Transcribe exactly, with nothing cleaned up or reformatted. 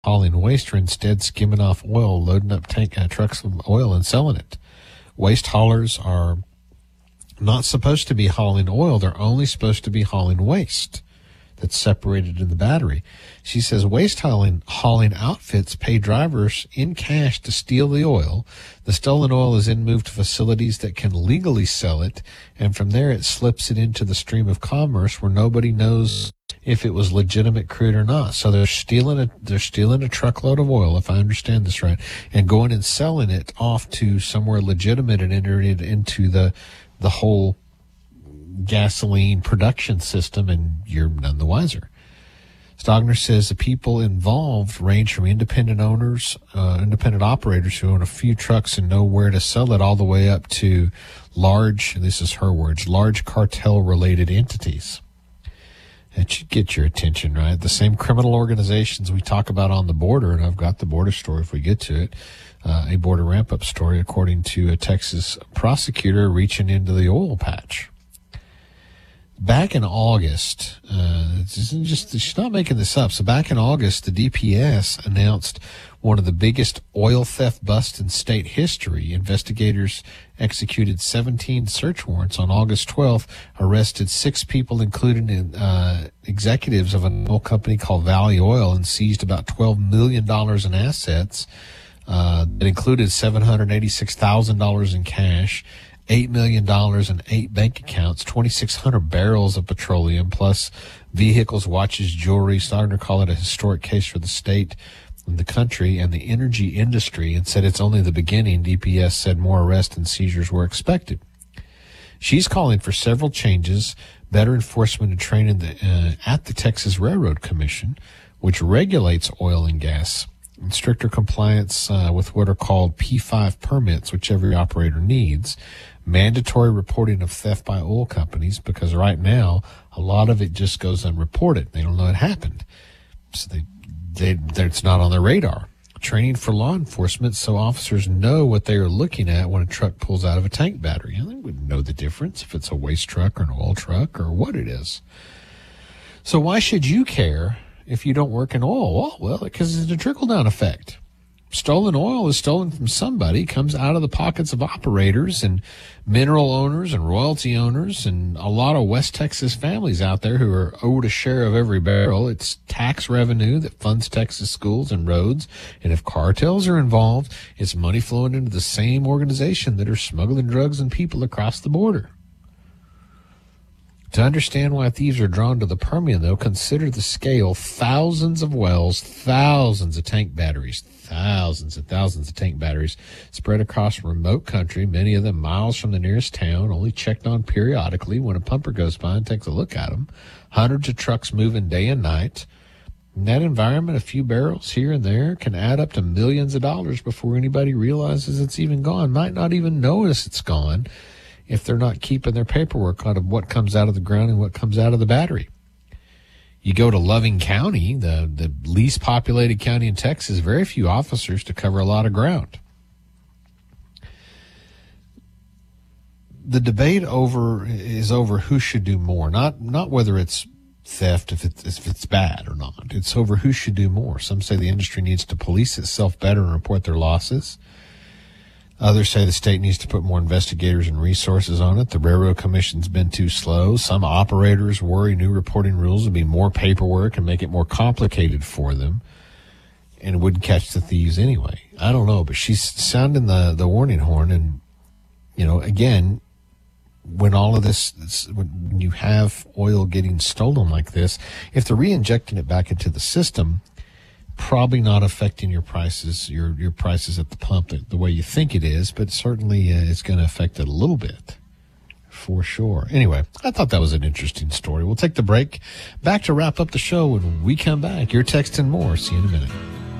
hauling waste are instead skimming off oil, loading up tank uh, trucks of oil and selling it. Waste haulers are not supposed to be hauling oil. They're only supposed to be hauling waste that's separated in the battery. She says waste hauling, hauling outfits pay drivers in cash to steal the oil. The stolen oil is then moved to facilities that can legally sell it, and from there it slips it into the stream of commerce where nobody knows if it was legitimate crude or not. So they're stealing a, they're stealing a truckload of oil, if I understand this right, and going and selling it off to somewhere legitimate and entering it into the the whole gasoline production system, and you're none the wiser. Stogner says the people involved range from independent owners, uh, independent operators who own a few trucks and know where to sell it, all the way up to large, and this is her words, large cartel-related entities. That should get your attention, right? The same criminal organizations we talk about on the border, and I've got the border story if we get to it, uh, a border ramp-up story, according to a Texas prosecutor reaching into the oil patch. Back in August, uh, this isn't just, she's not making this up. So back in August, the D P S announced one of the biggest oil theft busts in state history. Investigators executed seventeen search warrants on August twelfth, arrested six people, including uh, executives of an oil company called Valley Oil, and seized about twelve million dollars in assets. Uh, that included seven hundred eighty-six thousand dollars in cash, eight million dollars in eight bank accounts, twenty-six hundred barrels of petroleum, plus vehicles, watches, jewelry. Starting to call it a historic case for the state and the country and the energy industry, and said it's only the beginning. D P S said more arrests and seizures were expected. She's calling for several changes, better enforcement and training the, uh, at the Texas Railroad Commission, which regulates oil and gas, and stricter compliance uh, with what are called P five permits, which every operator needs. Mandatory reporting of theft by oil companies, because right now a lot of it just goes unreported. They don't know it happened, so they, they, they it's not on their radar. Training for law enforcement so officers know what they are looking at when a truck pulls out of a tank battery. You know, they wouldn't know the difference if it's a waste truck or an oil truck or what it is. So why should you care if you don't work in oil? Well, because it's a trickle-down effect. Stolen oil is stolen from somebody, comes out of the pockets of operators and mineral owners and royalty owners and a lot of West Texas families out there who are owed a share of every barrel. It's tax revenue that funds Texas schools and roads. And if cartels are involved, it's money flowing into the same organization that are smuggling drugs and people across the border. To understand why thieves are drawn to the Permian, though, consider the scale. Thousands of wells, thousands of tank batteries, thousands and thousands of tank batteries spread across remote country, many of them miles from the nearest town, only checked on periodically when a pumper goes by and takes a look at them. Hundreds of trucks moving day and night. In that environment, a few barrels here and there can add up to millions of dollars before anybody realizes it's even gone, might not even notice it's gone, if they're not keeping their paperwork out of what comes out of the ground and what comes out of the battery. You go to Loving County, the, the least populated county in Texas, very few officers to cover a lot of ground. The debate over is over who should do more, not not whether it's theft, if it's, if it's bad or not. It's over who should do more. Some say the industry needs to police itself better and report their losses. Others say the state needs to put more investigators and resources on it. The Railroad Commission's been too slow. Some operators worry new reporting rules would be more paperwork and make it more complicated for them, and it wouldn't catch the thieves anyway. I don't know, but she's sounding the, the warning horn. And, you know, again, when all of this, this, when you have oil getting stolen like this, if they're re-injecting it back into the system, probably not affecting your prices, your your prices at the pump the, the way you think it is, but certainly uh, it's going to affect it a little bit, for sure. Anyway, I thought that was an interesting story. We'll take the break. Back to wrap up the show when we come back. Your text and more. See you in a minute.